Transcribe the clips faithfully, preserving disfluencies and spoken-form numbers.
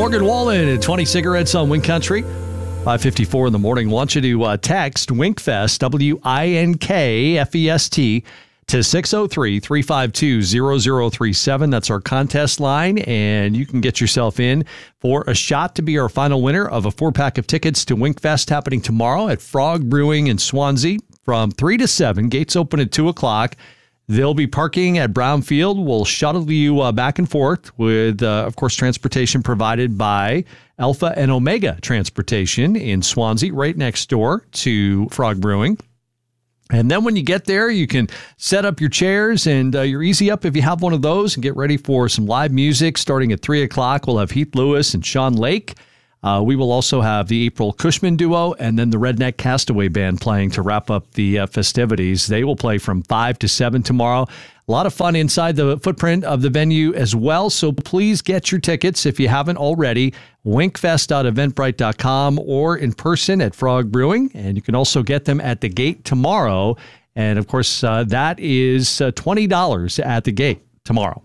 Morgan Wallen and twenty cigarettes on Wink Country. five fifty-four in the morning. Want you to uh, text WinkFest, W I N K F E S T, to six oh three, three five two, zero zero three seven. That's our contest line, and you can get yourself in for a shot to be our final winner of a four-pack of tickets to WinkFest happening tomorrow at Frog Brewing in Swansea from three to seven. Gates open at two o'clock. They'll be parking at Brownfield. We'll shuttle you uh, back and forth with, uh, of course, transportation provided by Alpha and Omega Transportation in Swansea, right next door to Frog Brewing. And then when you get there, you can set up your chairs and uh, your Easy Up if you have one of those, and get ready for some live music starting at three o'clock. We'll have Heath Lewis and Sean Lake. Uh, we will also have the April Cushman Duo and then the Redneck Castaway Band playing to wrap up the uh, festivities. They will play from five to seven tomorrow. A lot of fun inside the footprint of the venue as well, so please get your tickets if you haven't already. winkfest dot eventbrite dot com or in person at Frog Brewing, and you can also get them at the gate tomorrow. And, of course, uh, that is uh, twenty dollars at the gate tomorrow.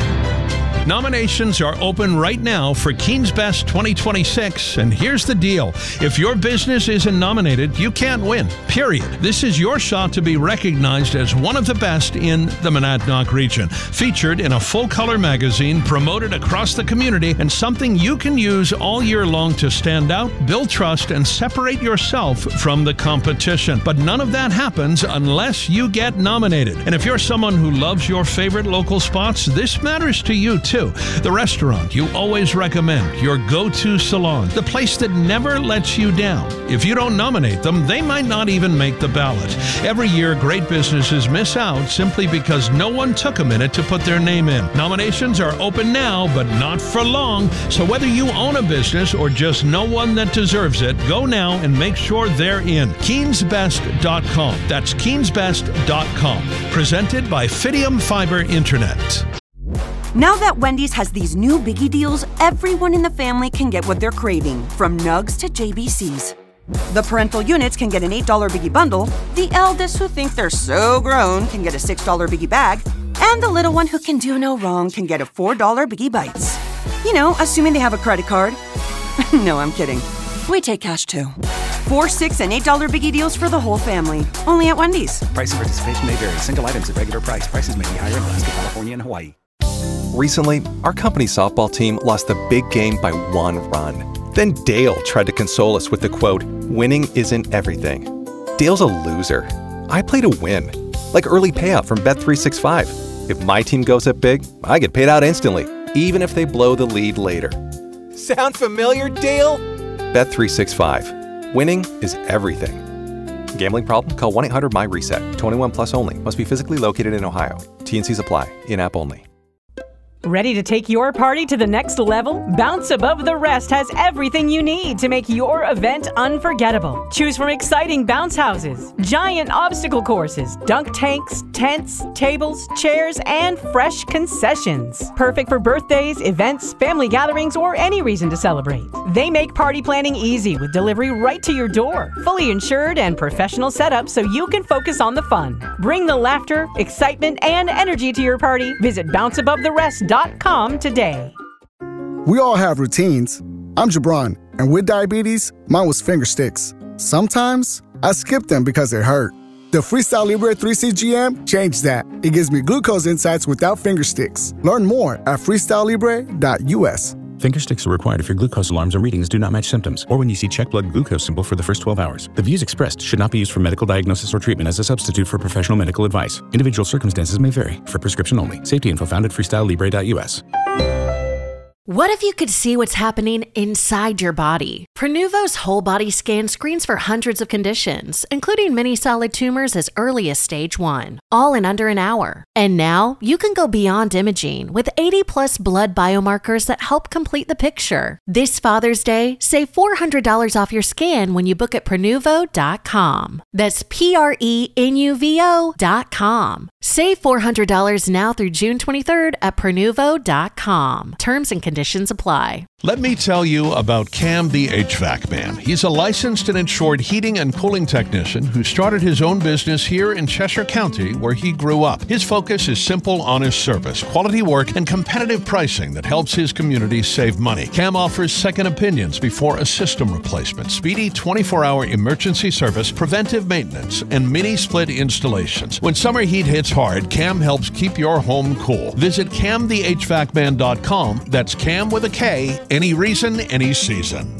Nominations are open right now for Keens Best twenty twenty-six, and here's the deal. If your business isn't nominated, you can't win, period. This is your shot to be recognized as one of the best in the Monadnock region. Featured in a full-color magazine, promoted across the community, and something you can use all year long to stand out, build trust, and separate yourself from the competition. But none of that happens unless you get nominated. And if you're someone who loves your favorite local spots, this matters to you too. The restaurant you always recommend, your go-to salon, the place that never lets you down. If you don't nominate them, they might not even make the ballot. Every year, great businesses miss out simply because no one took a minute to put their name in. Nominations are open now, but not for long. So whether you own a business or just know one that deserves it, go now and make sure they're in. keens best dot com. That's keens best dot com. Presented by Fidium Fiber Internet. Now that Wendy's has these new biggie deals, everyone in the family can get what they're craving, from nugs to J B Cs. The parental units can get an eight dollar biggie bundle, the eldest who think they're so grown can get a six dollar biggie bag, and the little one who can do no wrong can get a four dollar biggie bites. You know, assuming they have a credit card. No, I'm kidding. We take cash too. Four, six, and eight dollar biggie deals for the whole family. Only at Wendy's. Price and participation may vary. Single items at regular price. Prices may be higher in Alaska, California, and Hawaii. Recently, our company softball team lost the big game by one run. Then Dale tried to console us with the quote, "Winning isn't everything." Dale's a loser. I play to win, like early payout from Bet three sixty-five. If my team goes up big, I get paid out instantly, even if they blow the lead later. Sound familiar, Dale? Bet three sixty-five. Winning is everything. Gambling problem? Call one eight hundred M Y reset. twenty-one plus only. Must be physically located in Ohio. T and Cs apply. In-app only. Ready to take your party to the next level? Bounce Above the Rest has everything you need to make your event unforgettable. Choose from exciting bounce houses, giant obstacle courses, dunk tanks, tents, tables, chairs, and fresh concessions. Perfect for birthdays, events, family gatherings, or any reason to celebrate. They make party planning easy with delivery right to your door. Fully insured and professional setup so you can focus on the fun. Bring the laughter, excitement, and energy to your party. Visit bounce above the rest dot com today. We all have routines. I'm Jabron, and with diabetes, mine was finger sticks. Sometimes I skip them because it hurt. The Freestyle Libre three C G M changed that. It gives me glucose insights without finger sticks. Learn more at freestyle libre dot U S. Finger sticks are required if your glucose alarms or readings do not match symptoms, or when you see check blood glucose symbol for the first twelve hours. The views expressed should not be used for medical diagnosis or treatment as a substitute for professional medical advice. Individual circumstances may vary. For prescription only. Safety info found at freestyle libre dot U S. What if you could see what's happening inside your body? Prenuvo's whole body scan screens for hundreds of conditions, including many solid tumors as early as stage one, all in under an hour. And now you can go beyond imaging with eighty plus blood biomarkers that help complete the picture. This Father's Day, save four hundred dollars off your scan when you book at prenuvo dot com. That's P R E N U V O dot com. Save four hundred dollars now through June twenty-third at prenuvo dot com. Terms and conditions apply. Let me tell you about Cam the H V A C Man. He's a licensed and insured heating and cooling technician who started his own business here in Cheshire County, where he grew up. His focus is simple, honest service, quality work, and competitive pricing that helps his community save money. Cam offers second opinions before a system replacement, speedy twenty-four hour emergency service, preventive maintenance, and mini-split installations. When summer heat hits hard, Cam helps keep your home cool. Visit cam the h v a c man dot com. That's Cam with a K. Any reason, any season.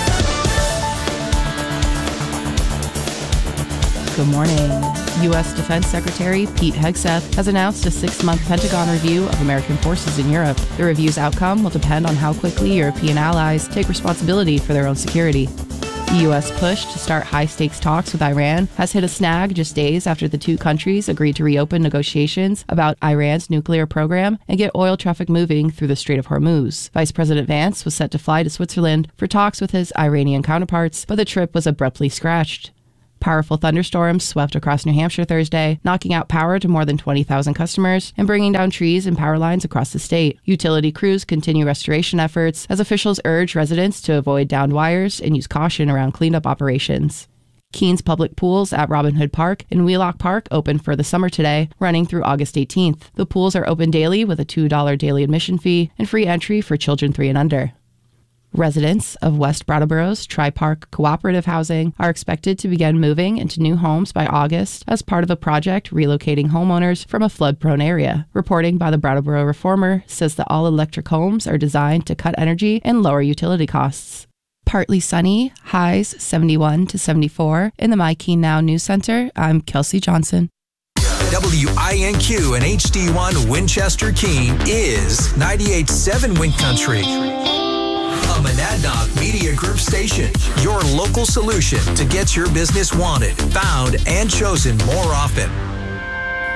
Good morning. U S Defense Secretary Pete Hegseth has announced a six-month Pentagon review of American forces in Europe. The review's outcome will depend on how quickly European allies take responsibility for their own security. The U S push to start high-stakes talks with Iran has hit a snag just days after the two countries agreed to reopen negotiations about Iran's nuclear program and get oil traffic moving through the Strait of Hormuz. Vice President Vance was set to fly to Switzerland for talks with his Iranian counterparts, but the trip was abruptly scratched. Powerful thunderstorms swept across New Hampshire Thursday, knocking out power to more than twenty thousand customers and bringing down trees and power lines across the state. Utility crews continue restoration efforts as officials urge residents to avoid downed wires and use caution around cleanup operations. Keens Public Pools at Robin Hood Park and Wheelock Park open for the summer today, running through August eighteenth. The pools are open daily with a two dollars daily admission fee and free entry for children three and under. Residents of West Brattleboro's Tri-Park Cooperative Housing are expected to begin moving into new homes by August as part of a project relocating homeowners from a flood-prone area. Reporting by the Brattleboro Reformer says that all-electric homes are designed to cut energy and lower utility costs. Partly sunny, highs seventy-one to seventy-four. In the My Keene Now News Center, I'm Kelsey Johnson. W I N Q and H D one Winchester Keene is ninety-eight point seven Wind Country. A Monadnock Media Group station, your local solution to get your business wanted, found, and chosen more often.